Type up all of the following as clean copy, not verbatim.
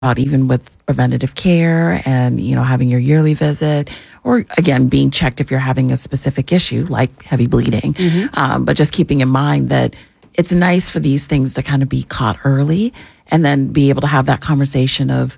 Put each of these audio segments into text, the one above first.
about even with preventative care and, having your yearly visit, or again, being checked if you're having a specific issue like heavy bleeding. But just keeping in mind that it's nice for these things to kind of be caught early and then be able to have that conversation of,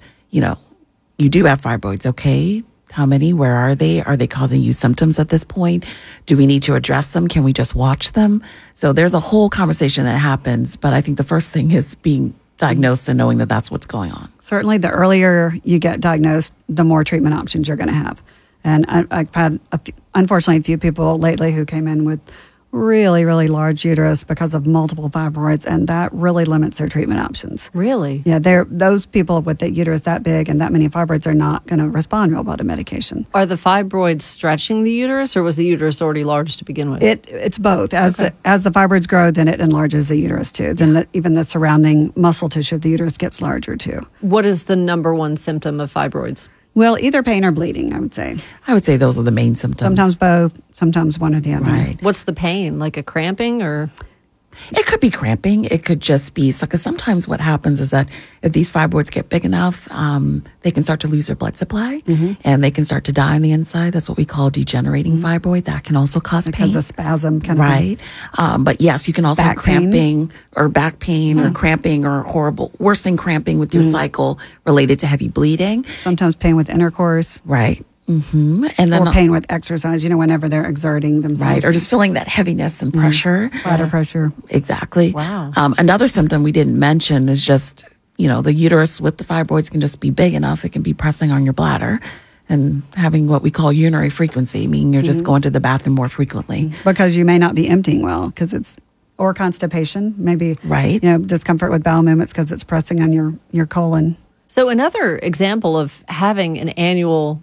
you do have fibroids. Okay. How many? Where are they? Are they causing you symptoms at this point? Do we need to address them? Can we just watch them? So there's a whole conversation that happens. But I think the first thing is being diagnosed and knowing that that's what's going on. Certainly, the earlier you get diagnosed, the more treatment options you're going to have. And I've had, unfortunately, a few people lately who came in with really, really large uterus because of multiple fibroids, and that really limits their treatment options. Really? Yeah, those people with the uterus that big and that many fibroids are not going to respond real well to medication. Are the fibroids stretching the uterus, or was the uterus already large to begin with? It's both. As the fibroids grow, then it enlarges the uterus too. Then even the surrounding muscle tissue of the uterus gets larger too. What is the number one symptom of fibroids? Well, either pain or bleeding, I would say. I would say those are the main symptoms. Sometimes both, sometimes one or the other. Right. What's the pain? Like a cramping or? It could be cramping. It could just be, because sometimes what happens is that if these fibroids get big enough, they can start to lose their blood supply and they can start to die on the inside. That's what we call degenerating fibroid. That can also cause pain. Because of spasm kind of right. But yes, you can also have cramping or back pain or cramping or worsening cramping with your cycle related to heavy bleeding. Sometimes pain with intercourse. Right. And then or pain with exercise, whenever they're exerting themselves. Right, or just feeling that heaviness and pressure. Bladder pressure. Exactly. Wow. Another symptom we didn't mention is just, the uterus with the fibroids can just be big enough. It can be pressing on your bladder and having what we call urinary frequency, meaning you're just going to the bathroom more frequently. Because you may not be emptying well, or constipation, maybe, right. Discomfort with bowel movements because it's pressing on your colon. So another example of having an annual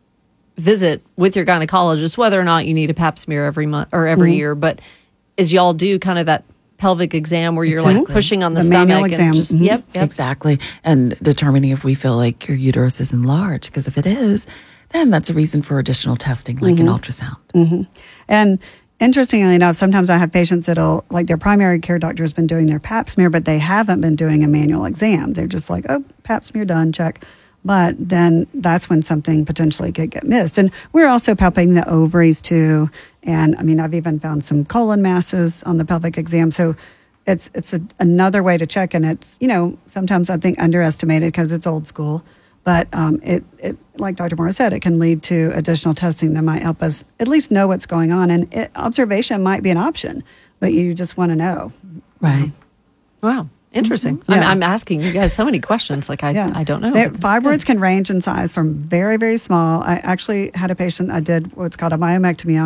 visit with your gynecologist, whether or not you need a pap smear every month or every year, but is y'all do kind of that pelvic exam where you're like pushing on the stomach exam. and just yep. Exactly, and determining if we feel like your uterus is enlarged, because if it is, then that's a reason for additional testing like an ultrasound. And interestingly enough, sometimes I have patients that'll, like, their primary care doctor has been doing their pap smear, but they haven't been doing a manual exam. They're just like, oh, pap smear done, check. But then that's when something potentially could get missed. And we're also palpating the ovaries too. And I've even found some colon masses on the pelvic exam. So it's another way to check. And it's, sometimes I think underestimated because it's old school. But it like Dr. Morris said, it can lead to additional testing that might help us at least know what's going on. And observation might be an option, but you just want to know. Right. Wow. Interesting. Yeah. I'm asking you guys so many questions. Like, I don't know. Fibroids can range in size from very, very small. I actually had a patient I did what's called a myomectomy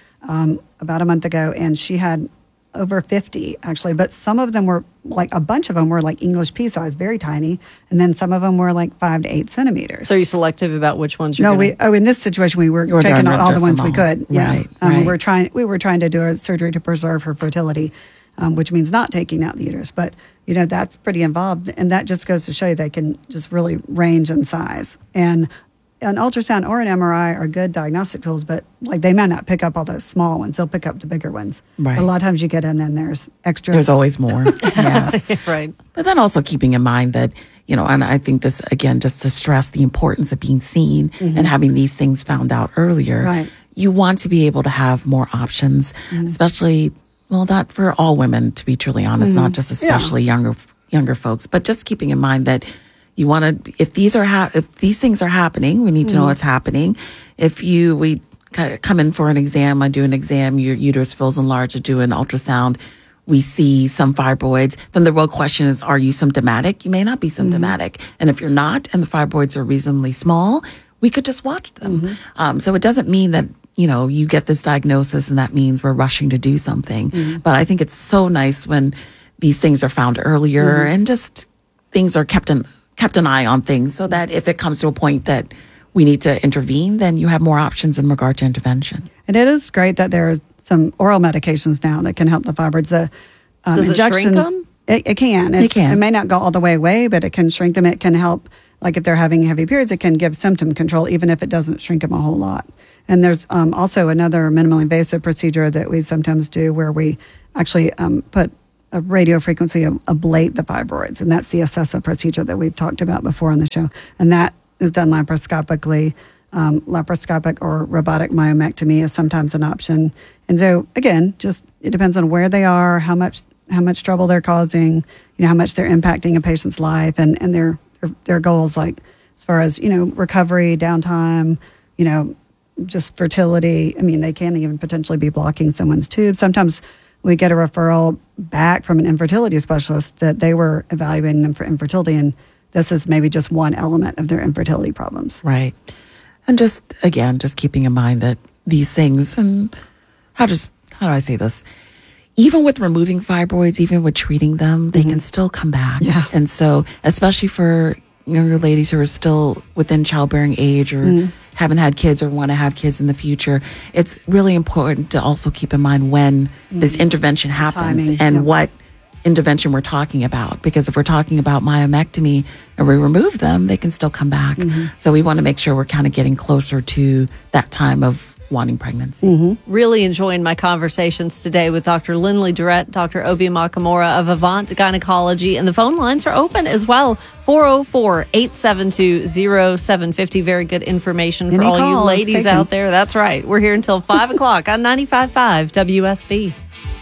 on about a month ago, and she had over 50, actually. But some of them were, like, a bunch of them were like English pea size, very tiny. And then some of them were like 5 to 8 centimeters. So are you selective about which ones you're in this situation, we were taking out all the ones we could. Yeah. Right. We were trying to do a surgery to preserve her fertility. Which means not taking out the uterus. But, that's pretty involved. And that just goes to show you they can just really range in size. And an ultrasound or an MRI are good diagnostic tools, but, like, they might not pick up all those small ones. They'll pick up the bigger ones. Right. A lot of times you get in and there's extras. There's always more. Yes. Right. But then also keeping in mind that, and I think this, again, just to stress the importance of being seen and having these things found out earlier. Right. You want to be able to have more options, especially... Well, not for all women, to be truly honest, not just especially younger folks, but just keeping in mind that you want to, if these things are happening, we need to know what's happening. If we come in for an exam, I do an exam, your uterus feels enlarged, I do an ultrasound, we see some fibroids, then the real question is, are you symptomatic? You may not be symptomatic. And if you're not, and the fibroids are reasonably small, we could just watch them. So it doesn't mean that, you get this diagnosis and that means we're rushing to do something. But I think it's so nice when these things are found earlier and just things are kept an eye on things so that if it comes to a point that we need to intervene, then you have more options in regard to intervention. And it is great that there are some oral medications now that can help the fibroids. Does injections, it shrink them? It can. It may not go all the way away, but it can shrink them. It can help, like if they're having heavy periods, it can give symptom control, even if it doesn't shrink them a whole lot. And there's also another minimally invasive procedure that we sometimes do where we actually put radiofrequency ablate the fibroids, and that's the Acessa procedure that we've talked about before on the show, and that is done laparoscopically. Laparoscopic or robotic myomectomy is sometimes an option. And so again, just it depends on where they are, how much trouble they're causing, how much they're impacting a patient's life, and their goals, like as far as recovery, downtime, just fertility. I mean, they can even potentially be blocking someone's tube. Sometimes we get a referral back from an infertility specialist that they were evaluating them for infertility, and this is maybe just one element of their infertility problems. Right. And just keeping in mind that these things, and how do I say this? Even with removing fibroids, even with treating them, they can still come back. Yeah. And so, especially for younger ladies who are still within childbearing age or haven't had kids or want to have kids in the future, it's really important to also keep in mind when this intervention happens and what intervention we're talking about, because if we're talking about myomectomy and we remove them, they can still come back. So we want to make sure we're kind of getting closer to that time of wanting pregnancy. Really enjoying my conversations today with Dr. Lindley Durrett, Dr. Obi Makamura of Avant Gynecology, and the phone lines are open as well. 404-872-0750. Very good information for all you ladies out there. That's right. We're here until 5 o'clock on 95.5 WSB.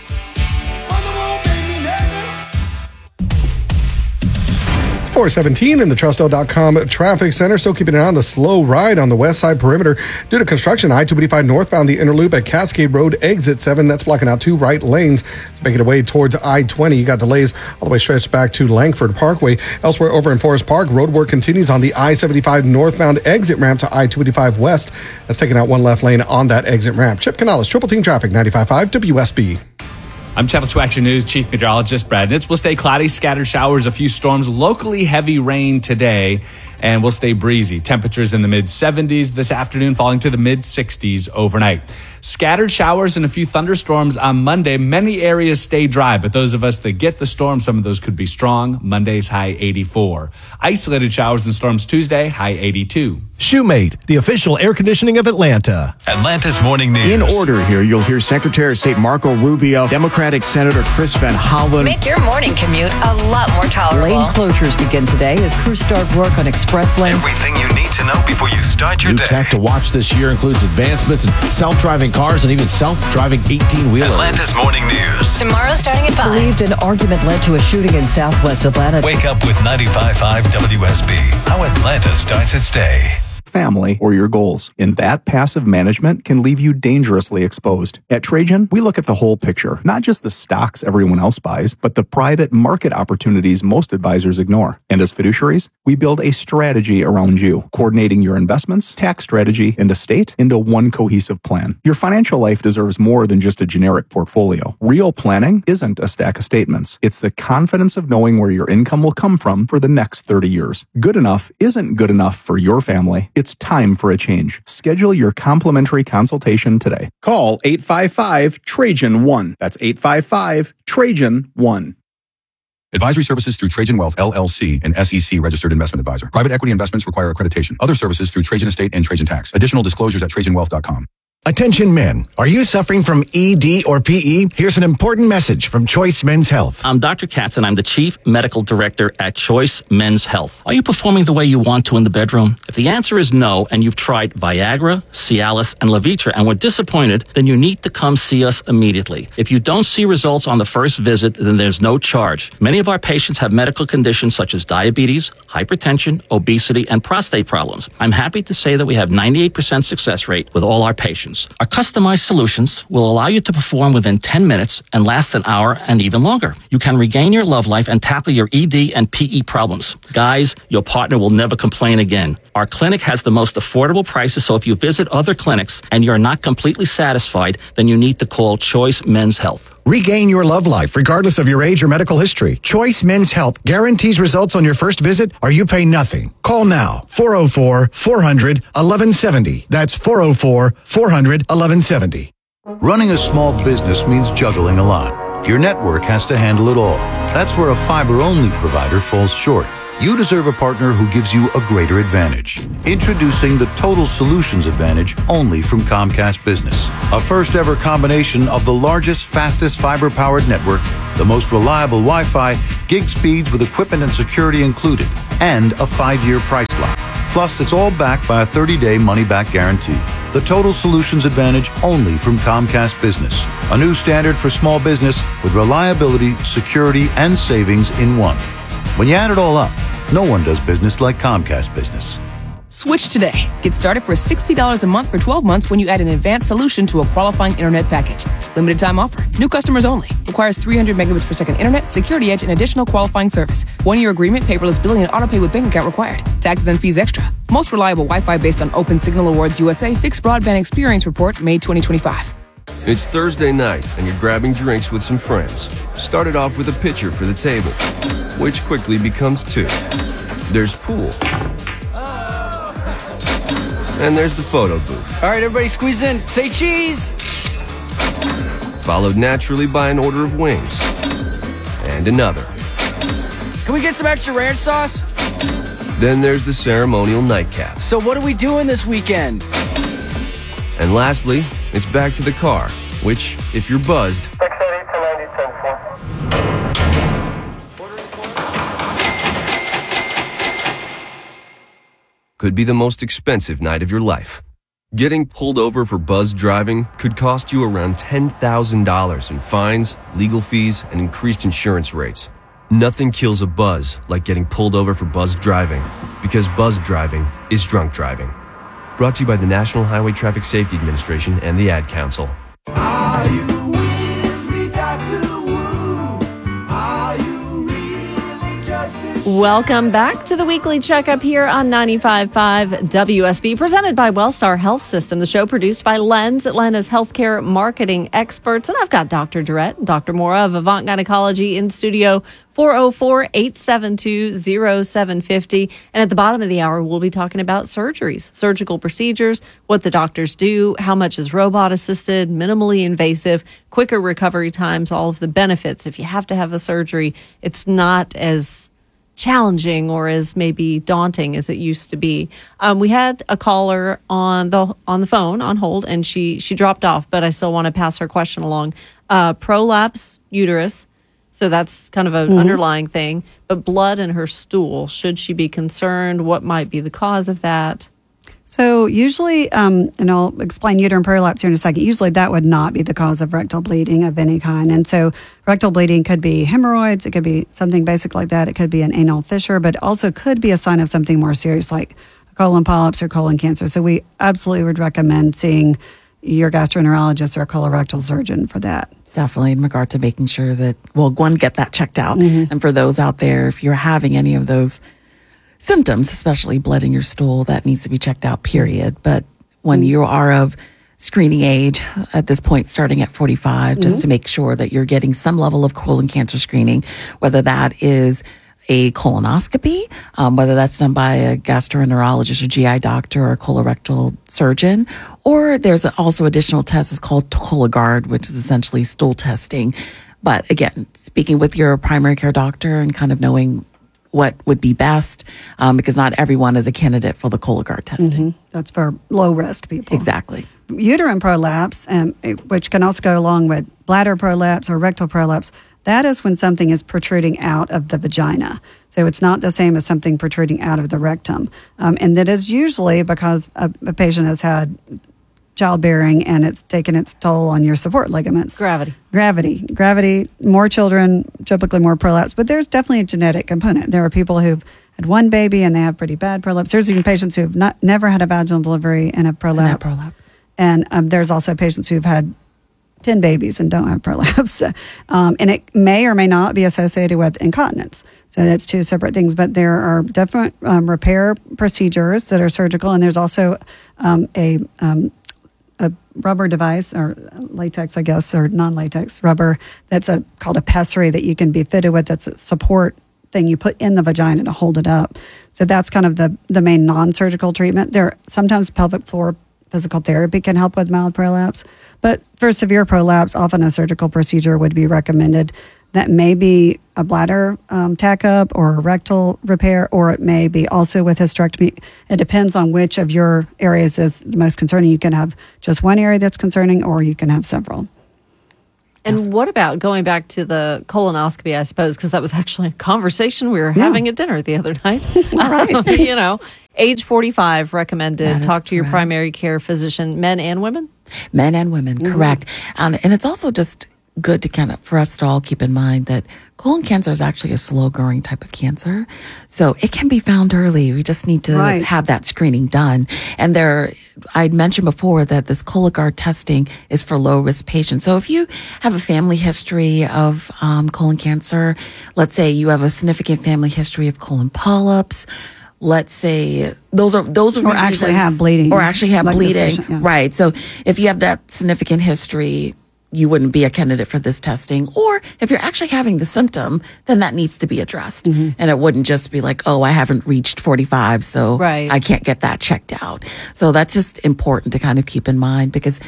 417 in the Trusto.com traffic center. Still keeping an eye on the slow ride on the west side perimeter due to construction. I-285 northbound, the inner loop at Cascade Road, exit 7. That's blocking out 2 right lanes to make it away towards I-20. You got delays all the way stretched back to Langford Parkway. Elsewhere over in Forest Park, road work continues on the I-75 northbound exit ramp to I-285 west. That's taking out 1 left lane on that exit ramp. Chip Canales, Triple Team Traffic, 95.5 WSB. I'm Channel 2 Action News Chief Meteorologist Brad Nitz. We'll stay cloudy, scattered showers, a few storms, locally heavy rain today, and we'll stay breezy. Temperatures in the mid-70s this afternoon, falling to the mid-60s overnight. Scattered showers and a few thunderstorms on Monday. Many areas stay dry, but those of us that get the storm, some of those could be strong. Monday's high 84. Isolated showers and storms Tuesday, high 82. Shoemate, the official air conditioning of Atlanta. Atlanta's Morning News. In order here, you'll hear Secretary of State Marco Rubio, Democratic Senator Chris Van Hollen. Make your morning commute a lot more tolerable. Lane closures begin today as crews start work on express lanes. Everything you need to know before you start your New day. tech to watch this year includes advancements in self-driving cars and even self-driving 18-wheelers. Atlanta's Morning News. Tomorrow starting at 5. Believed an argument led to a shooting in southwest Atlanta. Wake up with 95.5 WSB. How Atlanta starts its day. Family, or your goals. And that passive management can leave you dangerously exposed. At Trajan, we look at the whole picture, not just the stocks everyone else buys, but the private market opportunities most advisors ignore. And as fiduciaries, we build a strategy around you, coordinating your investments, tax strategy, and estate into one cohesive plan. Your financial life deserves more than just a generic portfolio. Real planning isn't a stack of statements. It's the confidence of knowing where your income will come from for the next 30 years. Good enough isn't good enough for your family. It's time for a change. Schedule your complimentary consultation today. Call 855-TRAJAN-1. That's 855-TRAJAN-1. Advisory services through Trajan Wealth, LLC, an SEC registered investment advisor. Private equity investments require accreditation. Other services through Trajan Estate and Trajan Tax. Additional disclosures at TrajanWealth.com. Attention men, are you suffering from ED or PE? Here's an important message from Choice Men's Health. I'm Dr. Katz and I'm the Chief Medical Director at Choice Men's Health. Are you performing the way you want to in the bedroom? If the answer is no and you've tried Viagra, Cialis, and Levitra and were disappointed, then you need to come see us immediately. If you don't see results on the first visit, then there's no charge. Many of our patients have medical conditions such as diabetes, hypertension, obesity, and prostate problems. I'm happy to say that we have 98% success rate with all our patients. Our customized solutions will allow you to perform within 10 minutes and last an hour and even longer. You can regain your love life and tackle your ED and PE problems. Guys, your partner will never complain again. Our clinic has the most affordable prices, so if you visit other clinics and you're not completely satisfied, then you need to call Choice Men's Health. Regain your love life regardless of your age or medical history. Choice Men's Health guarantees results on your first visit or you pay nothing. Call now. 404-400-1170. That's 404-400-1170. Running a small business means juggling a lot. Your network has to handle it all. That's where a fiber-only provider falls short. You deserve a partner who gives you a greater advantage. Introducing the Total Solutions Advantage only from Comcast Business. A first ever combination of the largest, fastest fiber-powered network, the most reliable Wi-Fi, gig speeds with equipment and security included, and a 5-year price lock. Plus, it's all backed by a 30-day money-back guarantee. The Total Solutions Advantage only from Comcast Business. A new standard for small business with reliability, security, and savings in one. When you add it all up, no one does business like Comcast Business. Switch today. Get started for $60 a month for 12 months when you add an advanced solution to a qualifying internet package. Limited time offer. New customers only. Requires 300 megabits per second internet, security edge, and additional qualifying service. 1-year agreement, paperless billing, and autopay with bank account required. Taxes and fees extra. Most reliable Wi-Fi based on Open Signal Awards USA Fixed Broadband Experience Report, May 2025. It's Thursday night, and you're grabbing drinks with some friends. Started off with a pitcher for the table, which quickly becomes 2. There's pool. And there's the photo booth. All right, everybody squeeze in. Say cheese. Followed naturally by an order of wings. And another. Can we get some extra ranch sauce? Then there's the ceremonial nightcap. So what are we doing this weekend? And lastly, it's back to the car, which, if you're buzzed, could be the most expensive night of your life. Getting pulled over for buzzed driving could cost you around $10,000 in fines, legal fees, and increased insurance rates. Nothing kills a buzz like getting pulled over for buzzed driving, because buzzed driving is drunk driving. Brought to you by the National Highway Traffic Safety Administration and the Ad Council. Welcome back to the weekly checkup here on 95.5 WSB, presented by Wellstar Health System. The show produced by Lens, Atlanta's healthcare marketing experts. And I've got Dr. Durrett and Dr. Mora of Avant Gynecology in studio, 404-872-0750. And at the bottom of the hour, we'll be talking about surgeries, surgical procedures, what the doctors do, how much is robot-assisted, minimally invasive, quicker recovery times, all of the benefits. If you have to have a surgery, it's not as challenging or as maybe daunting as it used to be. We had a caller on the phone on hold, and she dropped off, but I still want to pass her question along. Prolapse uterus, so that's kind of an underlying thing, but blood in her stool. Should she be concerned? What might be the cause of that? So usually, and I'll explain uterine prolapse here in a second, usually that would not be the cause of rectal bleeding of any kind. And so rectal bleeding could be hemorrhoids, it could be something basic like that, it could be an anal fissure, but also could be a sign of something more serious like colon polyps or colon cancer. So we absolutely would recommend seeing your gastroenterologist or a colorectal surgeon for that. Definitely, in regard to making sure that, well, one, get that checked out. And for those out there, if you're having any of those symptoms, especially blood in your stool, that needs to be checked out, period. But when you are of screening age, at this point starting at 45, just to make sure that you're getting some level of colon cancer screening, whether that is a colonoscopy, whether that's done by a gastroenterologist or GI doctor or a colorectal surgeon, or there's also additional tests. It's called Cologuard, which is essentially stool testing. But again, speaking with your primary care doctor and kind of knowing what would be best, because not everyone is a candidate for the Cologuard testing. That's for low-risk people. Exactly. Uterine prolapse, which can also go along with bladder prolapse or rectal prolapse, that is when something is protruding out of the vagina. So it's not the same as something protruding out of the rectum. And that is usually because a patient has had childbearing and it's taken its toll on your support ligaments. Gravity. More children, typically more prolapse, but there's definitely a genetic component. There are people who've had one baby and they have pretty bad prolapse. There's even patients who've never had a vaginal delivery and have prolapse. And there's also patients who've had 10 babies and don't have prolapse. And it may or may not be associated with incontinence. So that's two separate things. But there are different repair procedures that are surgical, and there's also a rubber device or latex, I guess, or non-latex rubber that's called a pessary that you can be fitted with. That's a support thing you put in the vagina to hold it up. So that's kind of the main non-surgical treatment. Sometimes pelvic floor physical therapy can help with mild prolapse, but for severe prolapse, often a surgical procedure would be recommended. that may be a bladder tack-up or a rectal repair, or it may be also with hysterectomy. It depends on which of your areas is the most concerning. You can have just one area that's concerning, or you can have several. And what about going back to the colonoscopy, I suppose, because that was actually a conversation we were having at dinner the other night. Right. Age 45 recommended. Talk to your correct. primary care physician, men and women? Men and women, correct. And it's also just good to for us to all keep in mind that colon cancer is actually a slow growing type of cancer. So it can be found early. We just need to have that screening done. And I'd mentioned before that this Cologuard testing is for low risk patients. So if you have a family history of colon cancer, let's say you have a significant family history of colon polyps, let's say those are or actually have bleeding, right? So if you have that significant history, you wouldn't be a candidate for this testing. Or if you're actually having the symptom, then that needs to be addressed. And it wouldn't just be like, oh, I haven't reached 45, so I can't get that checked out. So that's just important to kind of keep in mind, because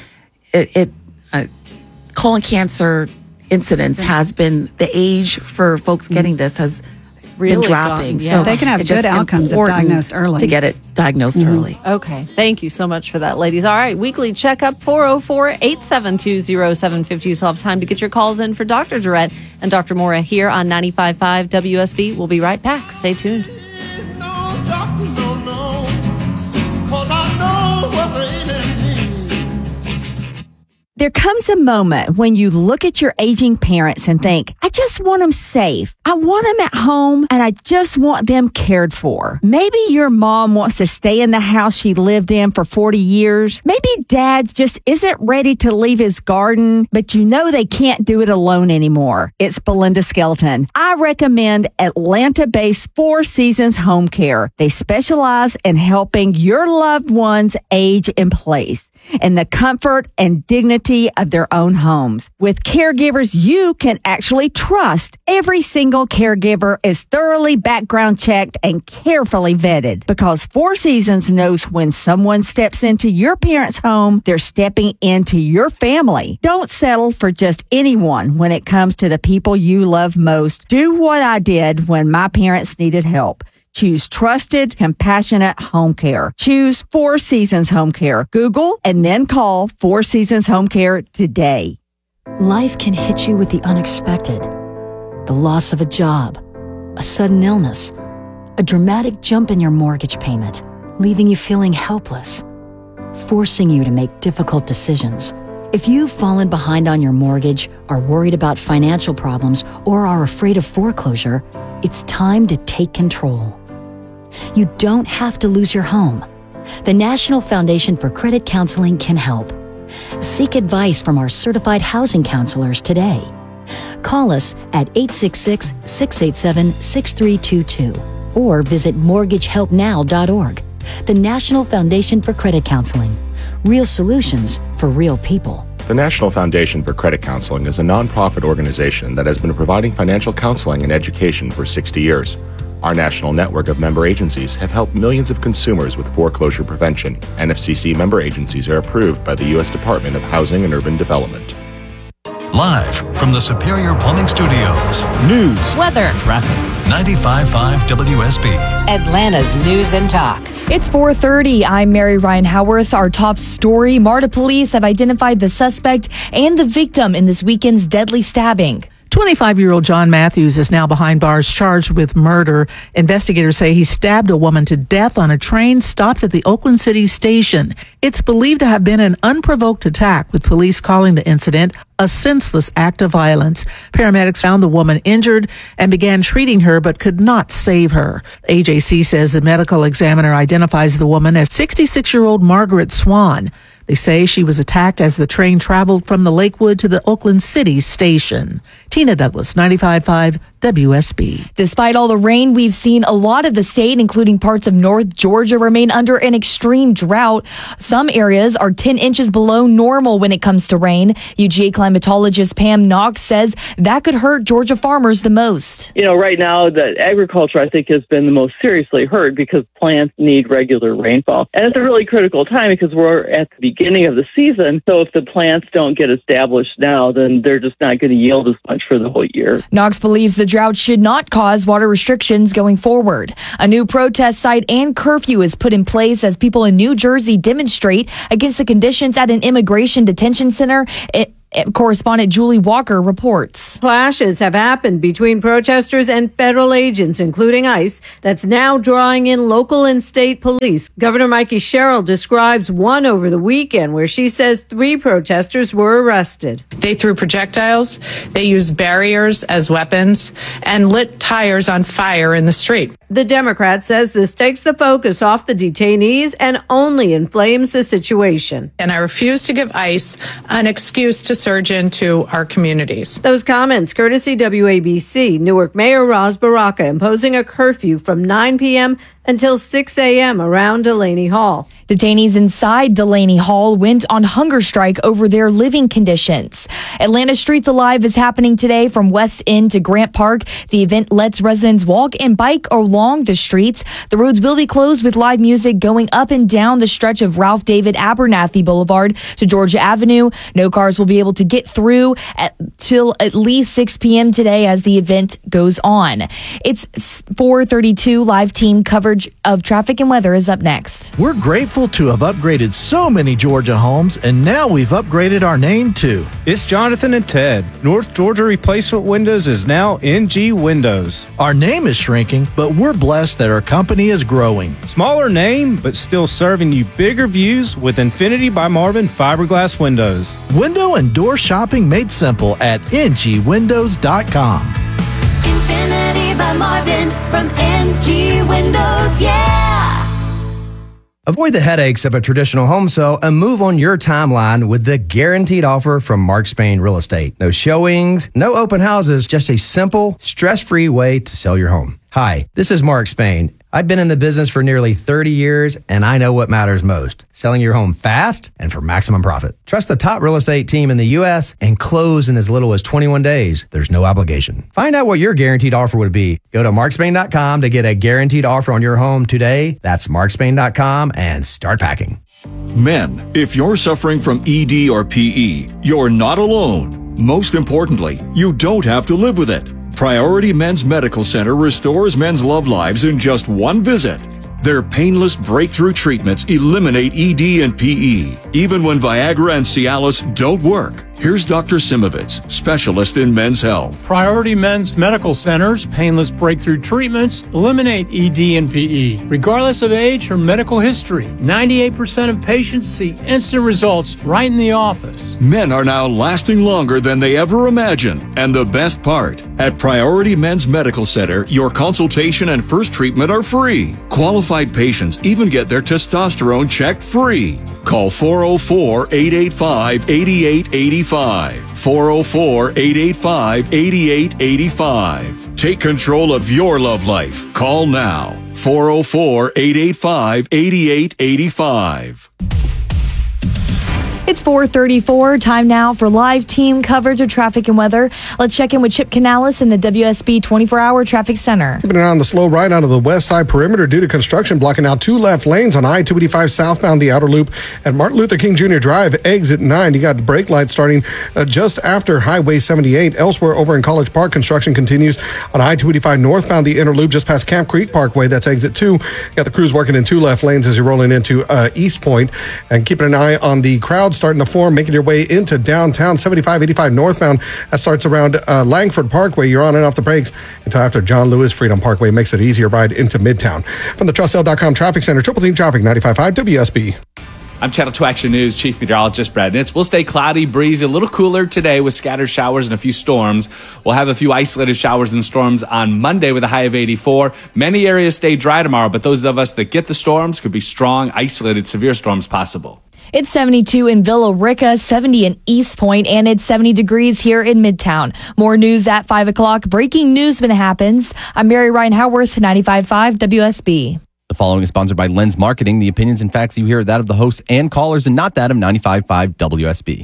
colon cancer incidence has been, the age for folks getting this has been dropping. So they can have good outcomes if diagnosed early. To get it diagnosed early. Okay. Thank you so much for that, ladies. All right. Weekly checkup 404-872-0750. You still have time to get your calls in for Dr. Jarrett and Dr. Mora here on 95.5 WSB. We'll be right back. Stay tuned. There comes a moment when you look at your aging parents and think, I just want them safe. I want them at home, and I just want them cared for. Maybe your mom wants to stay in the house she lived in for 40 years. Maybe dad just isn't ready to leave his garden, but you know they can't do it alone anymore. It's Belinda Skelton. I recommend Atlanta-based Four Seasons Home Care. They specialize in helping your loved ones age in place in the comfort and dignity of their own homes. With caregivers you can actually trust, every single caregiver is thoroughly background checked and carefully vetted, because Four Seasons knows when someone steps into your parents' home, they're stepping into your family. Don't settle for just anyone when it comes to the people you love most. Do what I did when my parents needed help. Choose trusted, compassionate home care. Choose Four Seasons Home Care. Google and then call Four Seasons Home Care today. Life can hit you with the unexpected. The loss of a job, a sudden illness, a dramatic jump in your mortgage payment, leaving you feeling helpless, forcing you to make difficult decisions. If you've fallen behind on your mortgage, are worried about financial problems, or are afraid of foreclosure, it's time to take control. You don't have to lose your home. The National Foundation for Credit Counseling can help. Seek advice from our certified housing counselors today. Call us at 866-687-6322 or visit mortgagehelpnow.org. The National Foundation for Credit Counseling. Real solutions for real people. The National Foundation for Credit Counseling is a nonprofit organization that has been providing financial counseling and education for 60 years. Our national network of member agencies have helped millions of consumers with foreclosure prevention. NFCC member agencies are approved by the U.S. Department of Housing and Urban Development. Live from the Superior Plumbing Studios. News, weather, traffic. 95.5 WSB. Atlanta's News and Talk. It's 4:30. I'm Mary Ryan Howarth. Our top story: MARTA police have identified the suspect and the victim in this weekend's deadly stabbing. 25-year-old John Matthews is now behind bars charged with murder. Investigators say he stabbed a woman to death on a train stopped at the Oakland City station. It's believed to have been an unprovoked attack, with police calling the incident a senseless act of violence. Paramedics found the woman injured and began treating her but could not save her. AJC says the medical examiner identifies the woman as 66-year-old Margaret Swan. They say she was attacked as the train traveled from the Lakewood to the Oakland City station. Tina Douglas, 95.5 WSB. Despite all the rain we've seen, a lot of the state, including parts of North Georgia, remain under an extreme drought. Some areas are 10 inches below normal when it comes to rain. UGA climatologist Pam Knox says that could hurt Georgia farmers the most. You know, right now, the agriculture, I think, has been the most seriously hurt because plants need regular rainfall. And it's a really critical time because we're at the beginning of the season. So if the plants don't get established now, then they're just not going to yield as much for the whole year. Knox believes the drought should not cause water restrictions going forward. A new protest site and curfew is put in place as people in New Jersey demonstrate against the conditions at an immigration detention center. Correspondent Julie Walker reports. Clashes have happened between protesters and federal agents, including ICE, that's now drawing in local and state police. Governor Mikey Sherrill describes one over the weekend where she says 3 protesters were arrested. They threw projectiles, they used barriers as weapons, and lit tires on fire in the street. The Democrat says this takes the focus off the detainees and only inflames the situation. And I refuse to give ICE an excuse to surge into our communities. Those comments courtesy WABC. Newark Mayor Ras Baraka imposing a curfew from 9 p.m. until 6 a.m. around Delaney Hall. Detainees inside Delaney Hall went on hunger strike over their living conditions. Atlanta Streets Alive is happening today from West End to Grant Park. The event lets residents walk and bike along the streets. The roads will be closed with live music going up and down the stretch of Ralph David Abernathy Boulevard to Georgia Avenue. No cars will be able to get through till at least 6 p.m. today as the event goes on. It's 4:32. Live team coverage of traffic and weather is up next. We're grateful to have upgraded so many Georgia homes, and now we've upgraded our name too. It's Jonathan and Ted. North Georgia Replacement Windows is now NG Windows. Our name is shrinking, but we're blessed that our company is growing. Smaller name, but still serving you bigger views with Infinity by Marvin fiberglass windows. Window and door shopping made simple at ngwindows.com. Infinity by Marvin from NG Windows, yeah! Avoid the headaches of a traditional home sale and move on your timeline with the guaranteed offer from Mark Spain Real Estate. No showings, no open houses, just a simple, stress-free way to sell your home. Hi, this is Mark Spain. I've been in the business for nearly 30 years, and I know what matters most: selling your home fast and for maximum profit. Trust the top real estate team in the U.S. and close in as little as 21 days. There's no obligation. Find out what your guaranteed offer would be. Go to markspain.com to get a guaranteed offer on your home today. That's markspain.com and start packing. Men, if you're suffering from ED or PE, you're not alone. Most importantly, you don't have to live with it. Priority Men's Medical Center restores men's love lives in just one visit. Their painless breakthrough treatments eliminate ED and PE, even when Viagra and Cialis don't work. Here's Dr. Simovitz, specialist in men's health. Priority Men's Medical Center's painless breakthrough treatments eliminate ED and PE, regardless of age or medical history. 98% of patients see instant results right in the office. Men are now lasting longer than they ever imagined. And the best part, at Priority Men's Medical Center, your consultation and first treatment are free. Qualified patients even get their testosterone checked free. Call 404-885-8885. 404-885-8885. Take control of your love life. Call now. 404-885-8885. It's 4:34. Time now for live team coverage of traffic and weather. Let's check in with Chip Canales in the WSB 24-hour traffic center. Keeping an eye on the slow ride out of the west side perimeter due to construction blocking out 2 left lanes on I-285 southbound the outer loop at Martin Luther King Jr. Drive, exit 9. You got the brake light starting just after Highway 78. Elsewhere over in College Park, construction continues on I-285 northbound the inner loop just past Camp Creek Parkway. That's exit 2. Got the crews working in 2 left lanes as you're rolling into East Point. And keeping an eye on the crowds starting to form, making your way into downtown. 75-85 northbound. That starts around Langford Parkway. You're on and off the brakes until after John Lewis Freedom Parkway makes it easier ride into Midtown. From the Trustel.com Traffic Center, Triple Team Traffic, 95.5 WSB. I'm Channel 2 Action News Chief Meteorologist Brad Nitz. We'll stay cloudy, breezy, a little cooler today with scattered showers and a few storms. We'll have a few isolated showers and storms on Monday with a high of 84. Many areas stay dry tomorrow, but those of us that get the storms could be strong, isolated, severe storms possible. It's 72 in Villa Rica, 70 in East Point, and it's 70 degrees here in Midtown. More news at 5 o'clock. Breaking news when it happens. I'm Mary Ryan Howarth, 95.5 WSB. The following is sponsored by Lens Marketing. The opinions and facts you hear are that of the hosts and callers and not that of 95.5 WSB.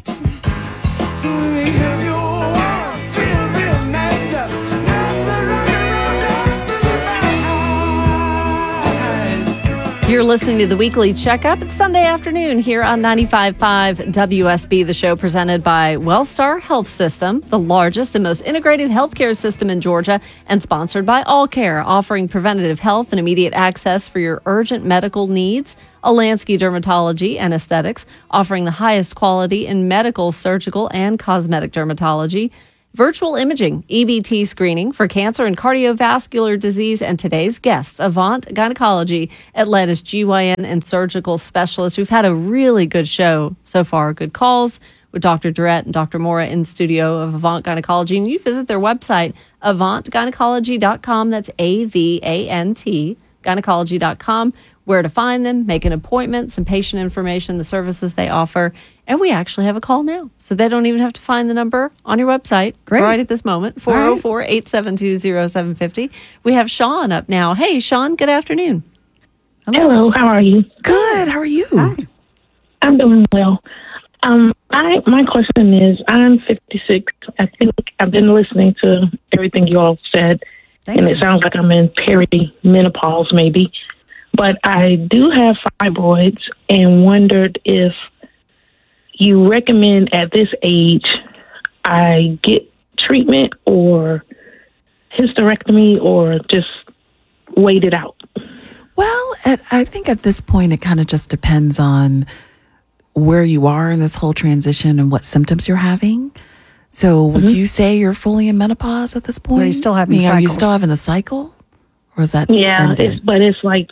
You're listening to the Weekly Checkup. It's Sunday afternoon here on 95.5 WSB, the show presented by Wellstar Health System, the largest and most integrated healthcare system in Georgia, and sponsored by All Care, offering preventative health and immediate access for your urgent medical needs. Alansky Dermatology and Aesthetics, offering the highest quality in medical, surgical, and cosmetic dermatology. Virtual imaging, EBT screening for cancer and cardiovascular disease, and today's guests, Avant Gynecology, Atlanta's GYN and surgical specialist. We've had a really good show so far, good calls with Dr. Durrett and Dr. Mora in studio of Avant Gynecology. And you visit their website, avantgynecology.com. That's AVANT, gynecology.com. Where to find them, make an appointment, some patient information, the services they offer. And we actually have a call now, so they don't even have to find the number on your website right at this moment, 404-872-0750. We have Sean up now. Hey, Sean, good afternoon. Hello, how are you? Good, how are you? Hi. I'm doing well. My question is, I'm 56. I think I've been listening to everything you all said, it sounds like I'm in perimenopause maybe. But I do have fibroids and wondered if you recommend at this age I get treatment or hysterectomy or just wait it out. Well, I think at this point it kind of just depends on where you are in this whole transition and what symptoms you're having. So would you say you're fully in menopause at this point? Are you still having Are you cycles? still having a cycle? Or is that it's like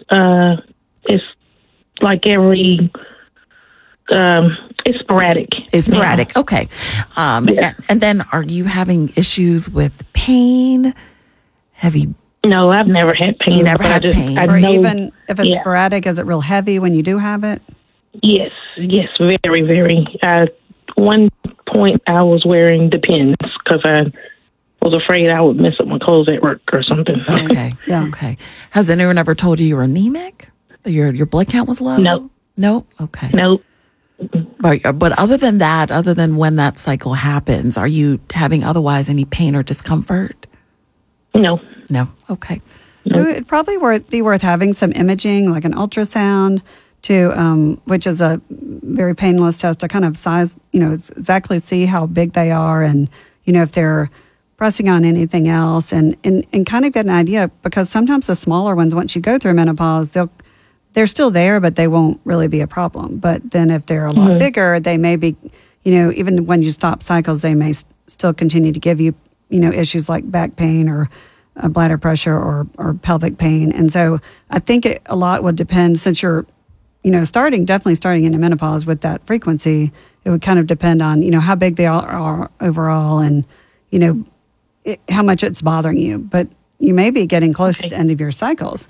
every it's sporadic. It's sporadic. Okay. And then are you having issues with pain? No, I've never had pain. You never had pain. Or even if it's sporadic, is it real heavy when you do have it? Yes, very, very. At one point I was wearing Depends because I was afraid I would mess up my clothes at work or something. Okay. Okay. Has anyone ever told you were anemic? Your blood count was low? No? Okay. Nope. But other than that, other than when that cycle happens, are you having otherwise any pain or discomfort? No. Okay. It'd probably be worth having some imaging, like an ultrasound, which is a very painless test to kind of size, exactly see how big they are and, if they're pressing on anything else and kind of get an idea, because sometimes the smaller ones, once you go through menopause, they're still there, but they won't really be a problem. But then if they're a lot bigger, they may be, even when you stop cycles, they may still continue to give you, issues like back pain or bladder pressure or pelvic pain. And so I think a lot would depend, since you're, definitely starting into menopause with that frequency, it would kind of depend on, how big they are overall and, how much it's bothering you. But you may be getting close to the end of your cycles.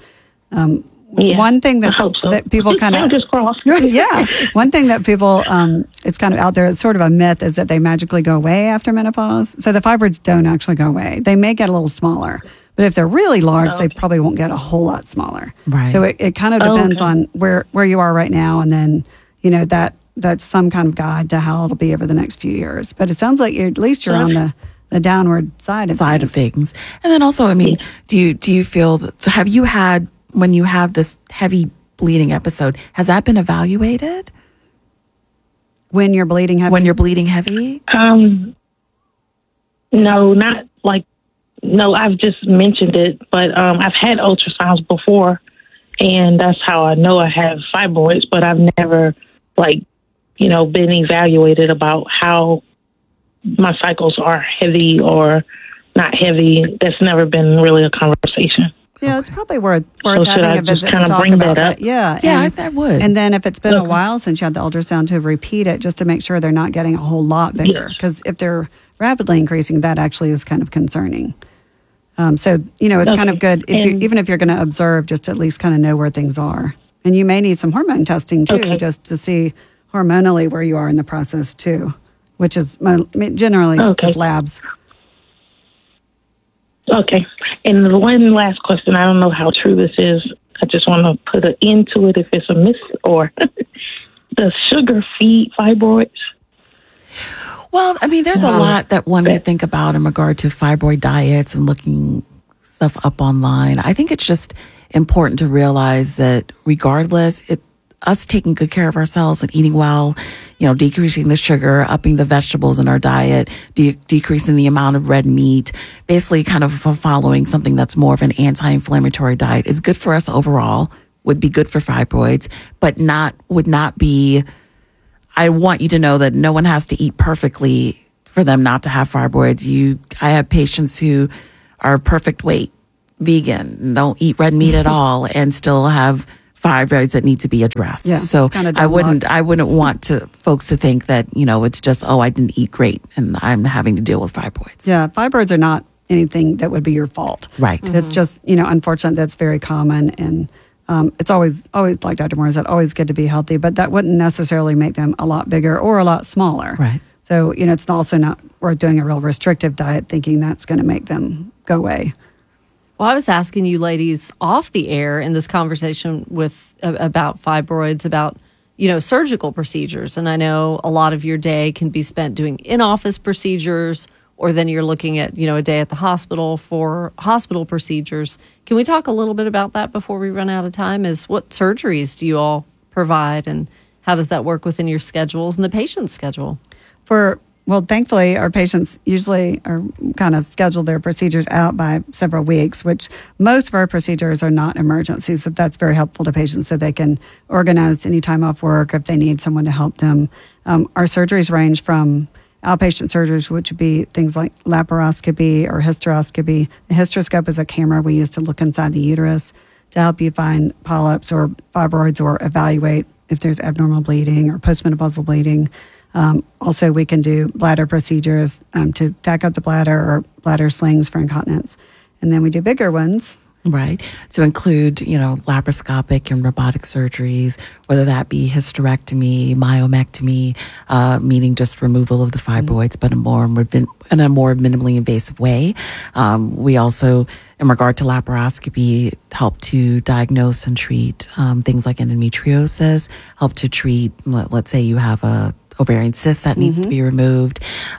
One thing that people kind of one thing that people it's kind of out there, it's sort of a myth, is that they magically go away after menopause. So the fibroids don't actually go away. They may get a little smaller, but if they're really large, they probably won't get a whole lot smaller. Right. So it kind of depends on where you are right now, and then that's some kind of guide to how it'll be over the next few years. But it sounds like at least you're on the downward side of things. And then also, do you feel that, have you had, when you have this heavy bleeding episode, has that been evaluated? When you're bleeding heavy? When you're bleeding heavy? No, not like, no, I've just mentioned it, but I've had ultrasounds before, and that's how I know I have fibroids, but I've never, been evaluated about how my cycles are heavy or not heavy. That's never been really a conversation. Yeah, it's probably worth So should I having a just visit kind to of talk bring about that up? Yeah, I would. And then if it's been a while since you had the ultrasound, to repeat it just to make sure they're not getting a whole lot bigger. Because if they're rapidly increasing, that actually is kind of concerning. So, it's kind of good, even if you're going to observe, just to at least kind of know where things are. And you may need some hormone testing, too, just to see hormonally where you are in the process too, which is generally just labs. Okay. And the one last question, I don't know how true this is. I just want to put an end to it if it's a myth or does sugar feed fibroids? Well, I mean, there's a lot that one could think about in regard to fibroid diets and looking stuff up online. I think it's just important to realize that regardless, us taking good care of ourselves and eating well, decreasing the sugar, upping the vegetables in our diet, decreasing the amount of red meat, basically kind of following something that's more of an anti-inflammatory diet is good for us overall, would be good for fibroids, but would not be. I want you to know that no one has to eat perfectly for them not to have fibroids. I have patients who are perfect weight, vegan, don't eat red meat at all, and still have fibroids that need to be addressed. Yeah, so I wouldn't want folks to think that, it's just, I didn't eat great and I'm having to deal with fibroids. Yeah, fibroids are not anything that would be your fault. Right. Mm-hmm. It's just, unfortunate that's very common, and it's always like Dr. Moore said, always good to be healthy, but that wouldn't necessarily make them a lot bigger or a lot smaller. Right. So, it's also not worth doing a real restrictive diet thinking that's going to make them go away. Well, I was asking you ladies off the air in this conversation about fibroids, about, surgical procedures. And I know a lot of your day can be spent doing in-office procedures, or then you're looking at, a day at the hospital for hospital procedures. Can we talk a little bit about that before we run out of time? What surgeries do you all provide, and how does that work within your schedules and the patient's schedule? Well, thankfully, our patients usually are kind of schedule their procedures out by several weeks, which most of our procedures are not emergencies. So that's very helpful to patients so they can organize any time off work if they need someone to help them. Our surgeries range from outpatient surgeries, which would be things like laparoscopy or hysteroscopy. A hysteroscope is a camera we use to look inside the uterus to help you find polyps or fibroids or evaluate if there's abnormal bleeding or postmenopausal bleeding. Also, we can do bladder procedures to tack up the bladder or bladder slings for incontinence. And then we do bigger ones. Right. To include, laparoscopic and robotic surgeries, whether that be hysterectomy, myomectomy, meaning just removal of the fibroids, but in a more minimally invasive way. We also, in regard to laparoscopy, help to diagnose and treat things like endometriosis, help to treat, let's say you have a ovarian cyst that needs to be removed.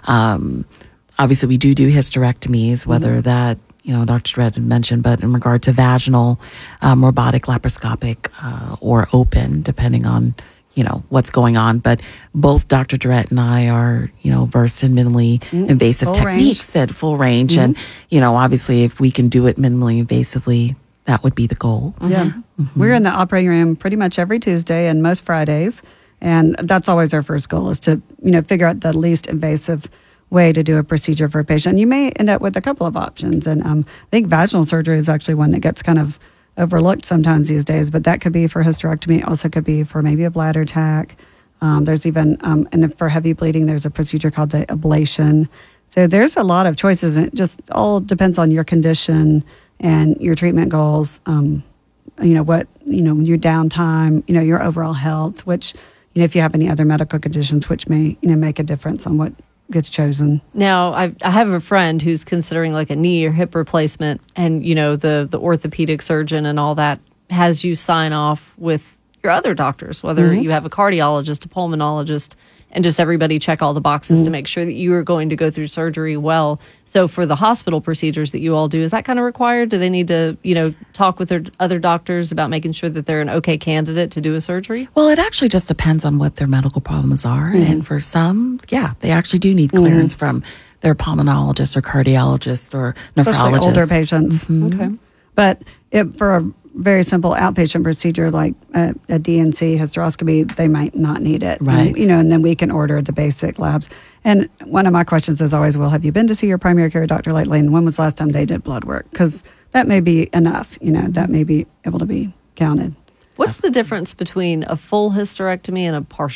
Obviously, we do hysterectomies, whether that, Dr. Dredd mentioned, but in regard to vaginal, robotic, laparoscopic, or open, depending on, what's going on. But both Dr. Dredd and I are, versed in minimally invasive techniques at full range. And, obviously, if we can do it minimally invasively, that would be the goal. Yeah. We're in the operating room pretty much every Tuesday and most Fridays. And that's always our first goal, is to, figure out the least invasive way to do a procedure for a patient. You may end up with a couple of options. And I think vaginal surgery is actually one that gets kind of overlooked sometimes these days, but that could be for hysterectomy, also could be for maybe a bladder tack. There's even, and for heavy bleeding, there's a procedure called the ablation. So there's a lot of choices, and it just all depends on your condition and your treatment goals, your downtime, your overall health, which, if you have any other medical conditions, which may, make a difference on what gets chosen. Now, I have a friend who's considering like a knee or hip replacement, and, the orthopedic surgeon and all that has you sign off with your other doctors, whether you have a cardiologist, a pulmonologist, and just everybody check all the boxes to make sure that you are going to go through surgery well. So for the hospital procedures that you all do, is that kind of required? Do they need to, talk with their other doctors about making sure that they're an okay candidate to do a surgery? Well, it actually just depends on what their medical problems are. And for some, they actually do need clearance from their pulmonologist or cardiologist or nephrologist. Especially older patients. Okay. But for a very simple outpatient procedure like a DNC, hysteroscopy, they might not need it. Right. And then we can order the basic labs. And one of my questions is always, well, have you been to see your primary care doctor lately? And when was the last time they did blood work? Because that may be enough, that may be able to be counted. What's the difference between a full hysterectomy and a partial?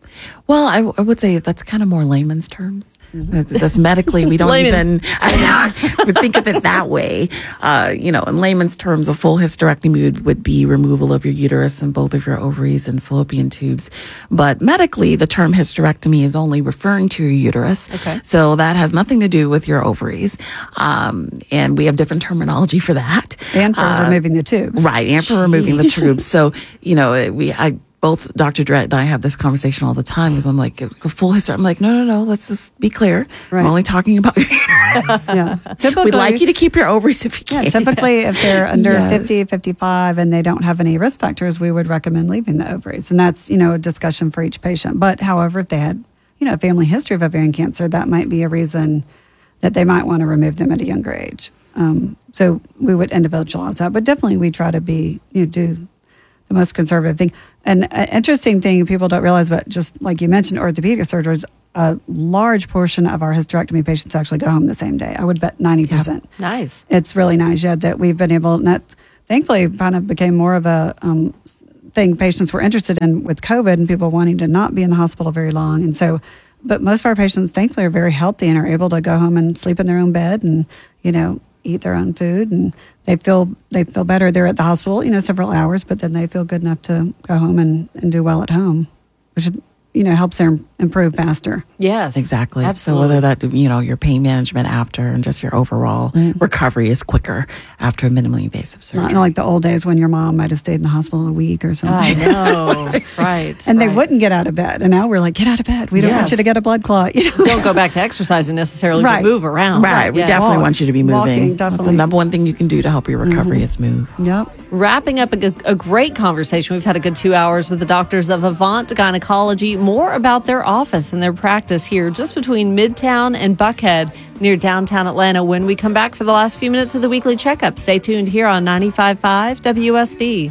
Well, I would say that's kind of more layman's terms. That's medically, we don't even would think of it that way. In layman's terms, a full hysterectomy would be removal of your uterus and both of your ovaries and fallopian tubes. But medically, the term hysterectomy is only referring to your uterus. Okay. So that has nothing to do with your ovaries. And we have different terminology for that. And for removing the tubes. Right, and for removing the tubes. So, both Dr. Drett and I have this conversation all the time because I'm like, a full history. I'm like, no, let's just be clear. Right. I'm only talking about your uterus. Typically, we'd like you to keep your ovaries if you can. Typically, if they're under 50, 55, and they don't have any risk factors, we would recommend leaving the ovaries. And that's, a discussion for each patient. But however, if they had, a family history of ovarian cancer, that might be a reason that they might want to remove them at a younger age. So we would individualize that. But definitely we try to be, do the most conservative thing. And an interesting thing people don't realize, but just like you mentioned, orthopedic surgeries, a large portion of our hysterectomy patients actually go home the same day. I would bet 90%. Yep. Nice. It's really nice, that we've been able, and that thankfully kind of became more of a thing patients were interested in with COVID and people wanting to not be in the hospital very long. And so, but most of our patients thankfully are very healthy and are able to go home and sleep in their own bed and, eat their own food, and they feel better. They're at the hospital, several hours, but then they feel good enough to go home and do well at home, which helps them improve faster. Yes, exactly. Absolutely. So whether that your pain management after and just your overall recovery is quicker after a minimally invasive surgery. Not like the old days when your mom might have stayed in the hospital a week or something. I know, right? And they wouldn't get out of bed, and now we're like, get out of bed. We don't want you to get a blood clot. Don't go back to exercising necessarily. Right. But move around. Right. We definitely want you to be moving. Walking, That's the number one thing you can do to help your recovery is move. Yep. Wrapping up a great conversation. We've had a good 2 hours with the doctors of Avant Gynecology. More about their office and their practice here just between Midtown and Buckhead near downtown Atlanta. When we come back for the last few minutes of the weekly checkup, stay tuned here on 95.5 WSB.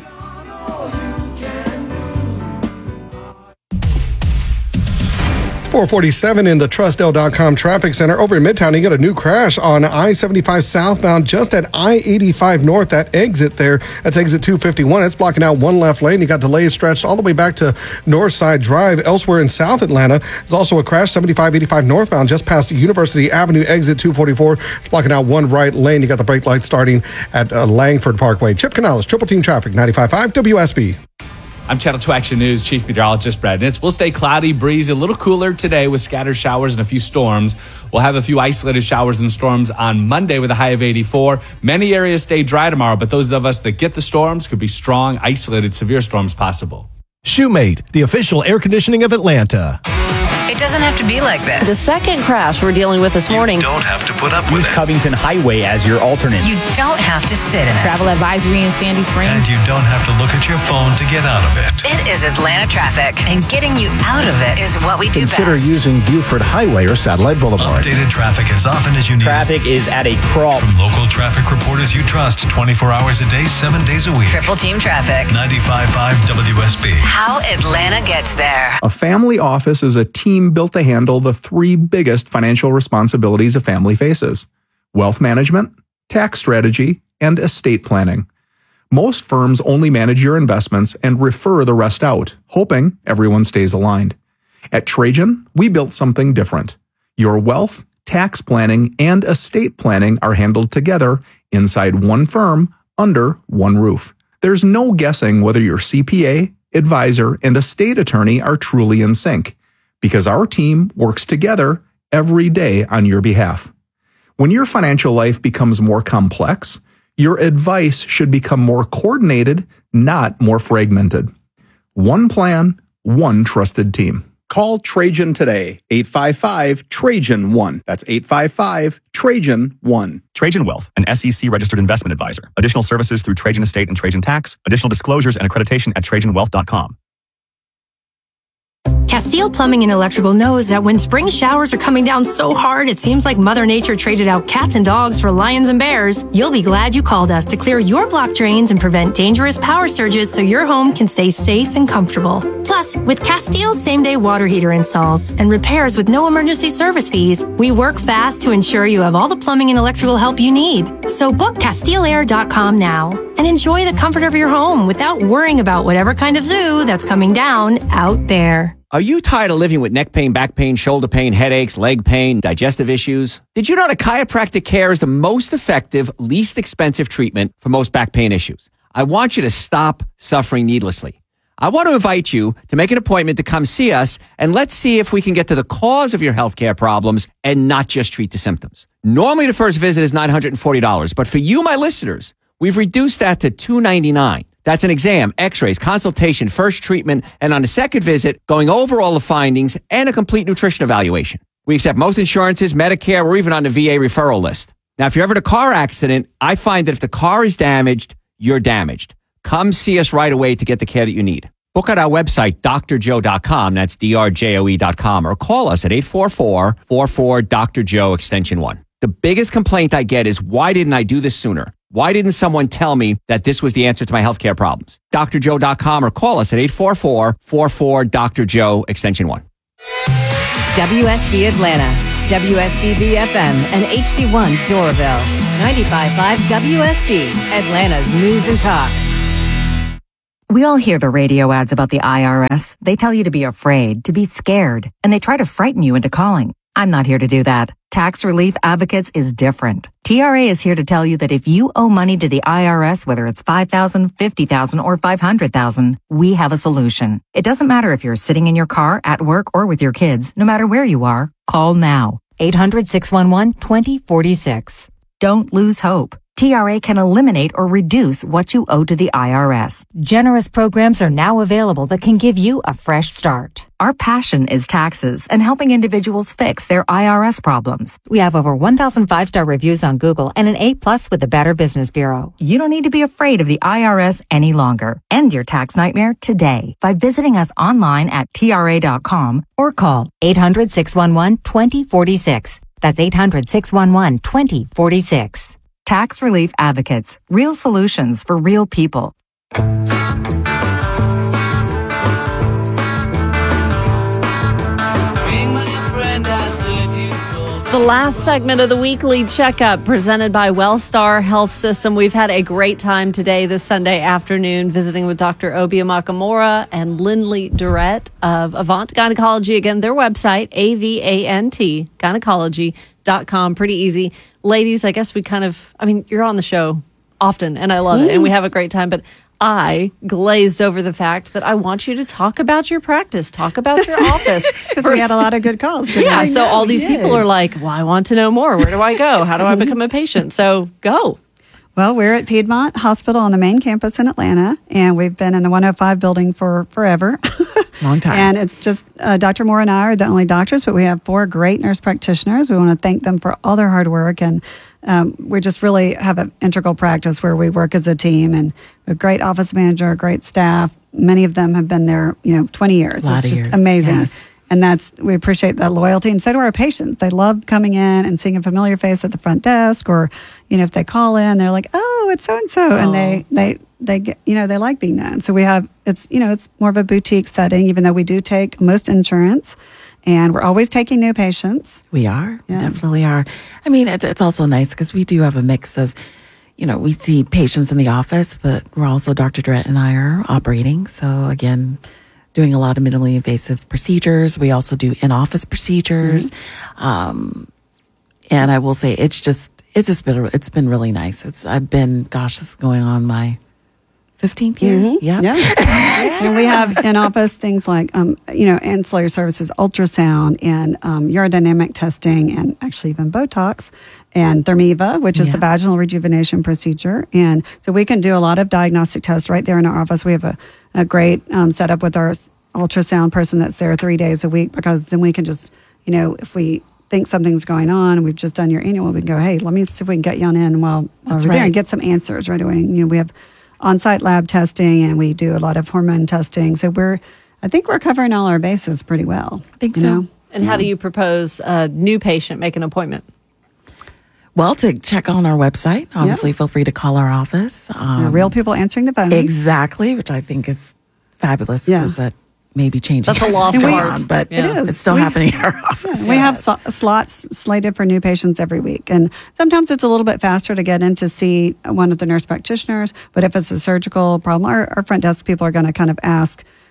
447 in the TrustL.com traffic center over in Midtown. You got a new crash on I-75 southbound just at I-85 north. That exit there, that's exit 251. It's blocking out one left lane. You got delays stretched all the way back to Northside Drive. Elsewhere in South Atlanta, there's also a crash 75-85 northbound just past University Avenue, exit 244. It's blocking out one right lane. You got the brake light starting at Langford Parkway. Chip Canales, Triple Team Traffic, 95.5 WSB. I'm Channel 2 Action News Chief Meteorologist Brad Nitz. We'll stay cloudy, breezy, a little cooler today with scattered showers and a few storms. We'll have a few isolated showers and storms on Monday with a high of 84. Many areas stay dry tomorrow, but those of us that get the storms could be strong, isolated, severe storms possible. Shoemate, the official air conditioning of Atlanta. It doesn't have to be like this. The second crash we're dealing with this morning. Don't have to put up with Use it. Covington Highway as your alternate. You don't have to sit in it. Travel advisory in Sandy Springs. And you don't have to look at your phone to get out of it. It is Atlanta traffic, and getting you out of it is what we do Consider best. using Buford Highway or Satellite Boulevard. Updated traffic as often as you need. Traffic is at a crawl. From local traffic reporters you trust 24 hours a day, 7 days a week. Triple Team Traffic. 95.5 WSB. How Atlanta gets there. A family office is a team built to handle the three biggest financial responsibilities a family faces: wealth management, tax strategy, and estate planning. Most firms only manage your investments and refer the rest out, hoping everyone stays aligned. At Trajan, we built something different. Your wealth, tax planning, and estate planning are handled together inside one firm under one roof. There's no guessing whether your CPA, advisor, and estate attorney are truly in sync, because our team works together every day on your behalf. When your financial life becomes more complex, your advice should become more coordinated, not more fragmented. One plan, one trusted team. Call Trajan today, 855-TRAJAN-1. That's 855-TRAJAN-1. Trajan Wealth, an SEC-registered investment advisor. Additional services through Trajan Estate and Trajan Tax. Additional disclosures and accreditation at TrajanWealth.com. Castile Plumbing and Electrical knows that when spring showers are coming down so hard it seems like Mother Nature traded out cats and dogs for lions and bears, you'll be glad you called us to clear your block drains and prevent dangerous power surges so your home can stay safe and comfortable. Plus, with Castile's same-day water heater installs and repairs with no emergency service fees, we work fast to ensure you have all the plumbing and electrical help you need. So book CastileAir.com now and enjoy the comfort of your home without worrying about whatever kind of zoo that's coming down out there. Are you tired of living with neck pain, back pain, shoulder pain, headaches, leg pain, digestive issues? Did you know that chiropractic care is the most effective, least expensive treatment for most back pain issues? I want you to stop suffering needlessly. I want to invite you to make an appointment to come see us, and let's see if we can get to the cause of your healthcare problems and not just treat the symptoms. Normally, the first visit is $940, but for you, my listeners, we've reduced that to $299. That's an exam, x-rays, consultation, first treatment, and on the second visit, going over all the findings and a complete nutrition evaluation. We accept most insurances, Medicare, or even on the VA referral list. Now, if you're ever in a car accident, I find that if the car is damaged, you're damaged. Come see us right away to get the care that you need. Book at our website, drjoe.com. That's drjoe.com. Or call us at 844-44-DR-JOE, extension 1. The biggest complaint I get is, why didn't I do this sooner? Why didn't someone tell me that this was the answer to my healthcare problems? drjoe.com or call us at 844-44-DR-JOE, extension 1. WSB Atlanta, WSBB FM, and HD1 Doraville. 95.5 WSB, Atlanta's News and Talk. We all hear the radio ads about the IRS. They tell you to be afraid, to be scared, and they try to frighten you into calling. I'm not here to do that. Tax Relief Advocates is different. TRA is here to tell you that if you owe money to the IRS, whether it's $5,000, $50,000, or $500,000, we have a solution. It doesn't matter if you're sitting in your car, at work, or with your kids. No matter where you are, call now. 800-611-2046. Don't lose hope. TRA can eliminate or reduce what you owe to the IRS. Generous programs are now available that can give you a fresh start. Our passion is taxes and helping individuals fix their IRS problems. We have over 1,000 5-star reviews on Google and an A+ with the Better Business Bureau. You don't need to be afraid of the IRS any longer. End your tax nightmare today by visiting us online at TRA.com or call 800-611-2046. That's 800-611-2046. Tax Relief Advocates. Real solutions for real people. The last segment of the weekly checkup presented by Wellstar Health System. We've had a great time today, this Sunday afternoon, visiting with Dr. Obi Amakamura and Lindley Durrett of Avant Gynecology. Again, their website, AVANT, gynecology.com. Pretty easy. Ladies, I guess you're on the show often, and I love it, and we have a great time, but I glazed over the fact that I want you to talk about your practice, talk about your office. Because we had a lot of good calls today. Yeah, so all these people are like, well, I want to know more. Where do I go? How do I become a patient? So go. Well, we're at Piedmont Hospital on the main campus in Atlanta, and we've been in the 105 building for forever. Long time. And it's just Dr. Moore and I are the only doctors, but we have 4 great nurse practitioners. We want to thank them for all their hard work, and we just really have an integral practice where we work as a team, and a great office manager, great staff. Many of them have been there, 20 years. It's just amazing. Yes. And we appreciate that loyalty, and so do our patients. They love coming in and seeing a familiar face at the front desk, or, if they call in, they're like, oh, it's so-and-so. And they get, they like being known. So we have, it's more of a boutique setting, even though we do take most insurance, and we're always taking new patients. We are. Yeah. We definitely are. I mean, it's also nice because we do have a mix of, we see patients in the office, but we're also, Dr. Durrett and I are operating. So again, doing a lot of minimally invasive procedures. We also do in-office procedures. Mm-hmm. And I will say it's been really nice. This is going on my 15th year. Mm-hmm. Yeah. And we have in-office things like, ancillary services, ultrasound, and urodynamic testing, and actually even Botox, and Thermiva, which is the vaginal rejuvenation procedure. And so we can do a lot of diagnostic tests right there in our office. We have a great setup with our ultrasound person that's there 3 days a week, because then we can just, if we think something's going on and we've just done your annual, we can go, hey, let me see if we can get you on in while we're there and get some answers right away. We have on-site lab testing, and we do a lot of hormone testing. So I think we're covering all our bases pretty well. I think so. And how do you propose a new patient make an appointment? Well, to check on our website, obviously feel free to call our office. Real people answering the phone. Exactly, which I think is fabulous, because that may be changing. That's a lost art. But it is. It's still happening in our office. Yeah. We have slots slated for new patients every week. And sometimes it's a little bit faster to get in to see one of the nurse practitioners. But if it's a surgical problem, our front desk people are going to kind of ask,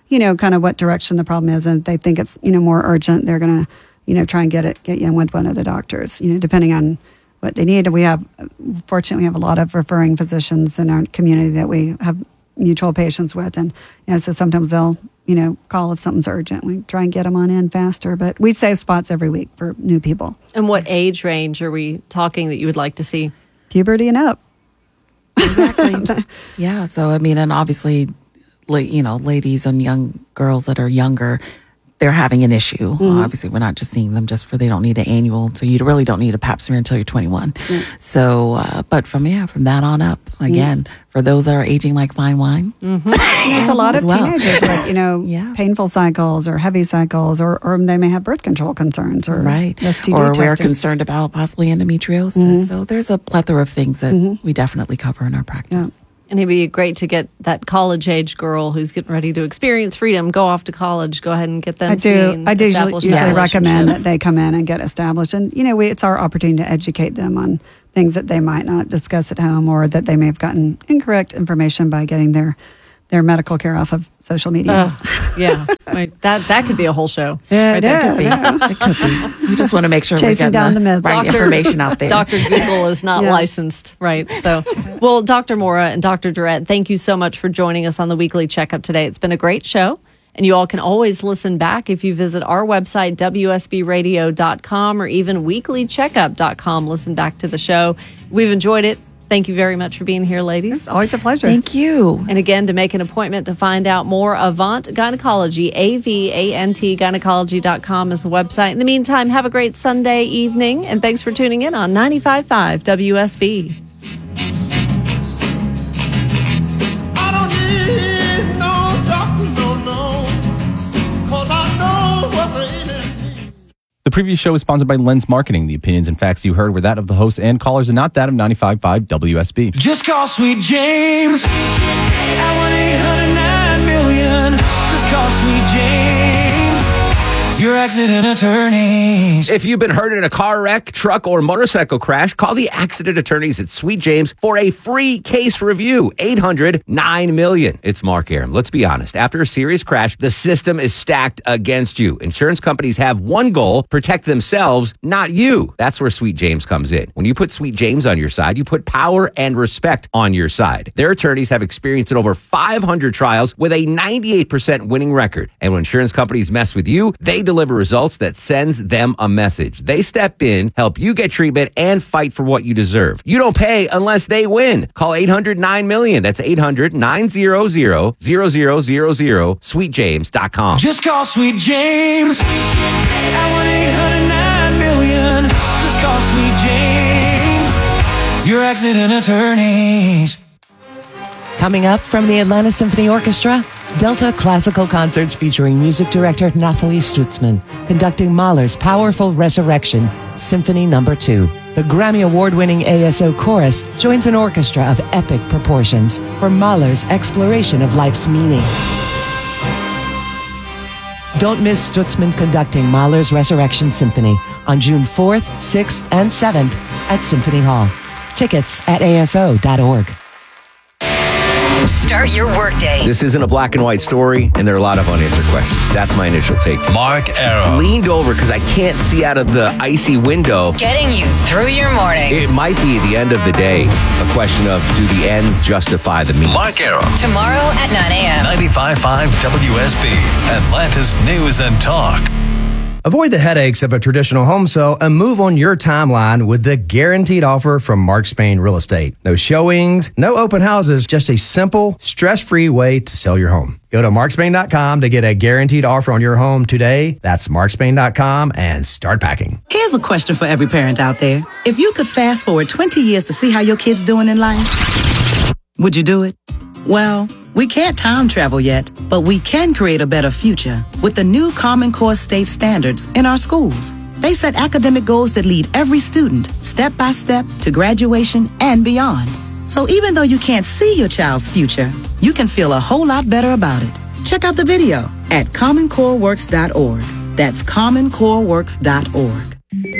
kind of what direction the problem is, and if they think it's, more urgent, they're going to, try and get you in with one of the doctors, depending on what they need. Fortunately, we have a lot of referring physicians in our community that we have mutual patients with, and, so sometimes they'll, call if something's urgent. We try and get them on in faster, but we save spots every week for new people. And what age range are we talking that you would like to see? Puberty and up. Exactly. Yeah. So, and obviously, ladies and young girls that are younger, they're having an issue. Mm-hmm. Obviously, we're not just seeing them they don't need an annual. So you really don't need a pap smear until you're 21. Mm-hmm. So, but from that on up, again, for those that are aging like fine wine. Mm-hmm. It's a lot of teenagers with, painful cycles or heavy cycles, or they may have birth control concerns or STD or testing. we're concerned about possibly endometriosis. Mm-hmm. So there's a plethora of things that we definitely cover in our practice. Yeah. And it'd be great to get that college-age girl who's getting ready to experience freedom, go off to college, go ahead and get them seen. I do establish usually that recommend relationship. that they come in and get established. And, it's our opportunity to educate them on things that they might not discuss at home, or that they may have gotten incorrect information by getting their medical care off of social media. Yeah. That could be a whole show. Yeah, It could be. We just want to make sure Chasing we're down getting the the myths. right information out there. Dr. Google is not licensed, right? So, well, Dr. Mora and Dr. Durrett, thank you so much for joining us on the weekly checkup today. It's been a great show. And you all can always listen back if you visit our website, WSBradio.com, or even weeklycheckup.com. Listen back to the show. We've enjoyed it. Thank you very much for being here, ladies. It's always a pleasure. Thank you. And again, to make an appointment to find out more, Avant Gynecology, AVANT gynecology.com is the website. In the meantime, have a great Sunday evening, and thanks for tuning in on 95.5 WSB. I don't need no doctor, no, 'cause I know what's in it. The previous show is sponsored by Lens Marketing. The opinions and facts you heard were that of the hosts and callers and not that of 95.5 WSB. Just call Sweet James at 1-800-9-million. Just call Sweet James, your accident attorneys. If you've been hurt in a car wreck, truck, or motorcycle crash, call the accident attorneys at Sweet James for a free case review. 800-9-million. It's Mark Aram. Let's be honest. After a serious crash, the system is stacked against you. Insurance companies have one goal: protect themselves, not you. That's where Sweet James comes in. When you put Sweet James on your side, you put power and respect on your side. Their attorneys have experience in over 500 trials with a 98% winning record. And when insurance companies mess with you, they deliver results that sends them a message. They step in, help you get treatment, and fight for what you deserve. You don't pay unless they win. Call 800-9-million. That's 800-900-0000, sweetjames.com. Just call Sweet James at 1-800-9-million. Just call Sweet James, your accident attorneys. Coming up from the Atlanta Symphony Orchestra, Delta Classical Concerts featuring music director Nathalie Stutzman, conducting Mahler's powerful Resurrection, Symphony No. 2. The Grammy Award-winning ASO Chorus joins an orchestra of epic proportions for Mahler's exploration of life's meaning. Don't miss Stutzman conducting Mahler's Resurrection Symphony on June 4th, 6th, and 7th at Symphony Hall. Tickets at aso.org. Start your workday. This isn't a black and white story, and there are a lot of unanswered questions. That's my initial take. Mark Aram. Leaned over because I can't see out of the icy window. Getting you through your morning. It might be the end of the day. A question of, do the ends justify the means? Mark Aram. Tomorrow at 9 a.m. 95.5 WSB, Atlanta's News and Talk. Avoid the headaches of a traditional home sale and move on your timeline with the guaranteed offer from Mark Spain Real Estate. No showings, no open houses, just a simple, stress-free way to sell your home. Go to markspain.com to get a guaranteed offer on your home today. That's markspain.com and start packing. Here's a question for every parent out there. If you could fast forward 20 years to see how your kid's doing in life, would you do it? Well, we can't time travel yet, but we can create a better future with the new Common Core state standards in our schools. They set academic goals that lead every student step by step to graduation and beyond. So even though you can't see your child's future, you can feel a whole lot better about it. Check out the video at commoncoreworks.org. That's commoncoreworks.org.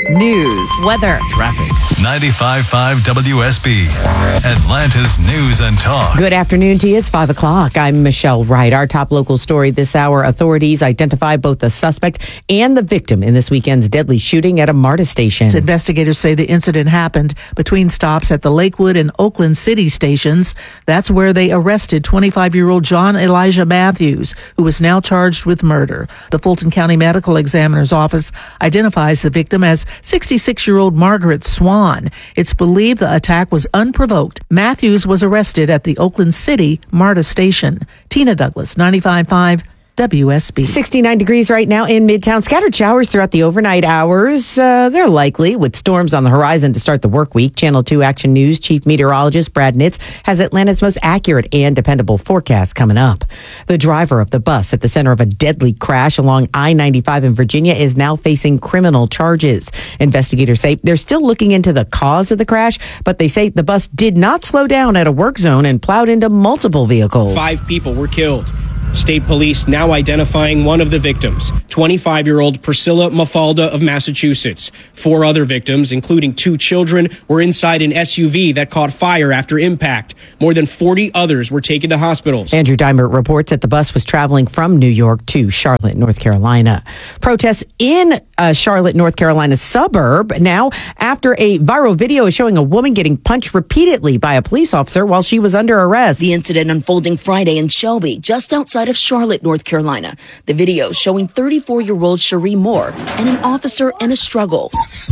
news, weather, traffic. 95.5 WSB, Atlanta's News and Talk. Good afternoon to you. It's 5 o'clock. I'm Michelle Wright. Our top local story this hour, authorities identify both the suspect and the victim in this weekend's deadly shooting at a MARTA station. Investigators say the incident happened between stops at the Lakewood and Oakland City stations. That's where they arrested 25-year-old John Elijah Matthews, who is now charged with murder. The Fulton County Medical Examiner's Office identifies the victim as 66-year-old Margaret Swan. It's believed the attack was unprovoked. Matthews was arrested at the Oakland City MARTA station. Tina Douglas, 95.5 WSB. 69 degrees right now in Midtown. Scattered showers throughout the overnight hours. They're likely with storms on the horizon to start the work week. Channel 2 Action News Chief Meteorologist Brad Nitz has Atlanta's most accurate and dependable forecast coming up. The driver of the bus at the center of a deadly crash along I-95 in Virginia is now facing criminal charges. Investigators say they're still looking into the cause of the crash, but they say the bus did not slow down at a work zone and plowed into multiple vehicles. 5 people were killed. State police now identifying one of the victims, 25-year-old Priscilla Mafalda of Massachusetts. 4 other victims, including 2 children, were inside an SUV that caught fire after impact. More than 40 others were taken to hospitals. Andrew Dimer reports that the bus was traveling from New York to Charlotte, North Carolina. Protests in a Charlotte, North Carolina suburb now after a viral video is showing a woman getting punched repeatedly by a police officer while she was under arrest. The incident unfolding Friday in Shelby, just outside of Charlotte, North Carolina. The video showing 34-year-old Cherie Moore and an officer in a struggle.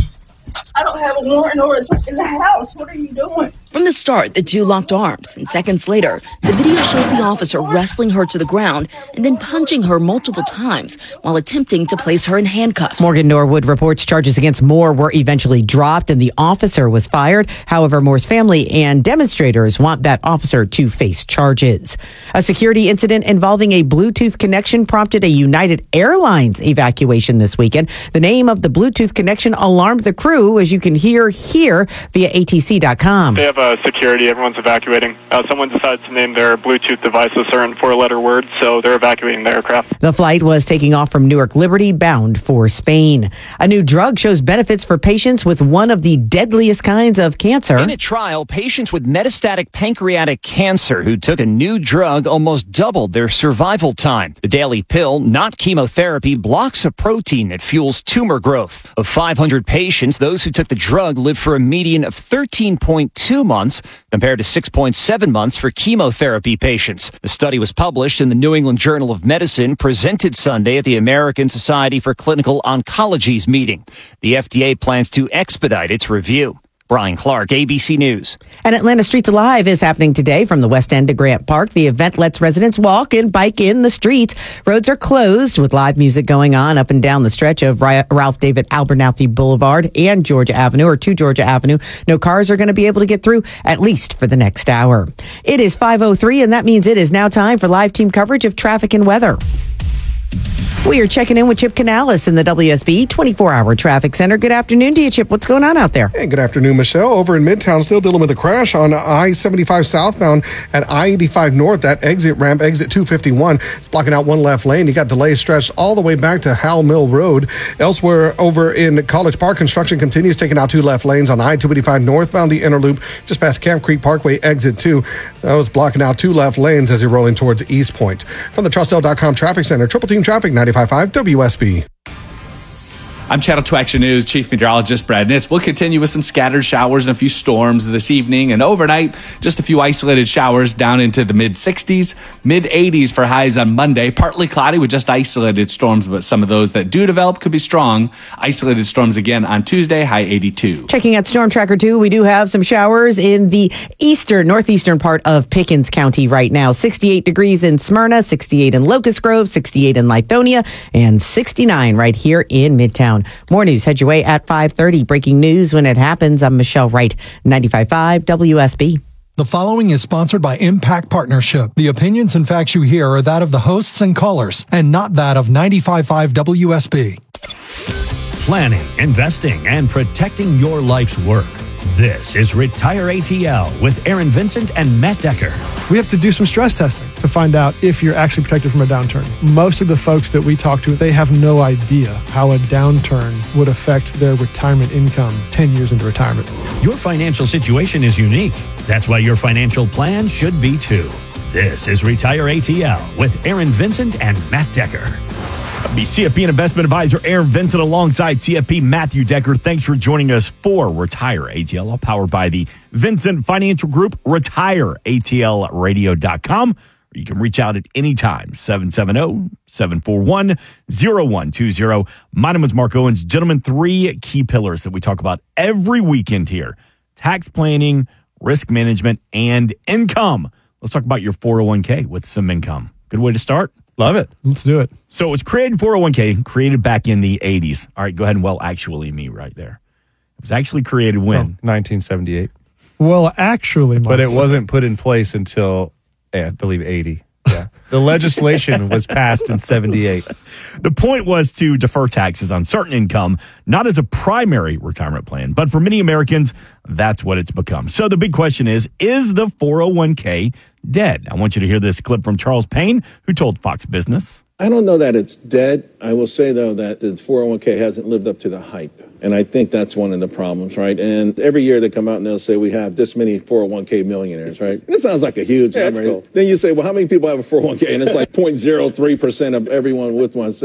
I don't have a warrant or a in the house. What are you doing? From the start, the two locked arms, and seconds later, the video shows the officer wrestling her to the ground and then punching her multiple times while attempting to place her in handcuffs. Morgan Norwood reports charges against Moore were eventually dropped and the officer was fired. However, Moore's family and demonstrators want that officer to face charges. A security incident involving a Bluetooth connection prompted a United Airlines evacuation this weekend. The name of the Bluetooth connection alarmed the crew, as you can hear here via ATC.com. They have security. Everyone's evacuating. Someone decides to name their Bluetooth device a certain 4-letter word, so they're evacuating the aircraft. The flight was taking off from Newark Liberty, bound for Spain. A new drug shows benefits for patients with one of the deadliest kinds of cancer. In a trial, patients with metastatic pancreatic cancer who took a new drug almost doubled their survival time. The daily pill, not chemotherapy, blocks a protein that fuels tumor growth. Of 500 patients, those who took the drug lived for a median of 13.2 months compared to 6.7 months for chemotherapy patients. The study was published in the New England Journal of Medicine, presented Sunday at the American Society for Clinical Oncology's meeting. The FDA plans to expedite its review. Brian Clark, ABC News. And Atlanta Streets Alive is happening today from the West End to Grant Park. The event lets residents walk and bike in the streets. Roads are closed with live music going on up and down the stretch of Ralph David Abernathy Boulevard and Georgia Avenue, or to Georgia Avenue. No cars are going to be able to get through, at least for the next hour. It is 5:03, and that means it is now time for live team coverage of traffic and weather. We are checking in with Chip Canales in the WSB 24-hour traffic center. Good afternoon to you, Chip. What's going on out there? Hey, good afternoon, Michelle. Over in Midtown, still dealing with a crash on I-75 southbound at I-85 north. That exit ramp, exit 251, it's blocking out one left lane. You got delays stretched all the way back to Howell Mill Road. Elsewhere over in College Park, construction continues, taking out 2 left lanes on I-285 northbound, the inner loop, just past Camp Creek Parkway, exit 2. That was blocking out 2 left lanes as you're rolling towards East Point. From the Trustel.com Traffic Center, Triple Team Traffic, 95.5 WSB. I'm Channel 2 Action News Chief Meteorologist Brad Nitz. We'll continue with some scattered showers and a few storms this evening and overnight. Just a few isolated showers down into the mid-60s, mid-80s for highs on Monday. Partly cloudy with just isolated storms, but some of those that do develop could be strong. Isolated storms again on Tuesday, high 82. Checking out Storm Tracker 2, we do have some showers in the northeastern part of Pickens County right now. 68 degrees in Smyrna, 68 in Locust Grove, 68 in Lithonia, and 69 right here in Midtown. More news, head your way at 5:30. Breaking news when it happens. I'm Michelle Wright, 95.5 WSB. The following is sponsored by Impact Partnership. The opinions and facts you hear are that of the hosts and callers, and not that of 95.5 WSB. Planning, investing, and protecting your life's work. This is Retire ATL with Aaron Vincent and Matt Decker. We have to do some stress testing to to find out if you're actually protected from a downturn. Most of the folks that we talk to, they have no idea how a downturn would affect their retirement income 10 years into retirement. Your financial situation is unique. That's why your financial plan should be too. This is Retire ATL with Aaron Vincent and Matt Decker. Be CFP and investment advisor Aaron Vincent alongside CFP Matthew Decker. Thanks for joining us for Retire ATL, all powered by the Vincent Financial Group. RetireATLRadio.com. You can reach out at any time, 770-741-0120. My name is Mark Owens. Gentlemen, 3 key pillars that we talk about every weekend here: tax planning, risk management, and income. Let's talk about your 401k with some income. Good way to start. Love it. Let's do it. So it was created, 401k, created back in the 80s. All right, go ahead and actually me right there. It was actually created when? 1978. Well, actually, but it wasn't put in place until, I believe, 80. Yeah. The legislation was passed in 78. The point was to defer taxes on certain income, not as a primary retirement plan, but for many Americans, that's what it's become. So the big question is the 401k dead? I want you to hear this clip from Charles Payne, who told Fox Business. I don't know that it's dead. I will say, though, that the 401k hasn't lived up to the hype. And I think that's one of the problems, right? And every year they come out and they'll say we have this many 401k millionaires, right? It sounds like a huge number. Cool. Then you say, well, how many people have a 401k? And it's like 0.03% of everyone with one.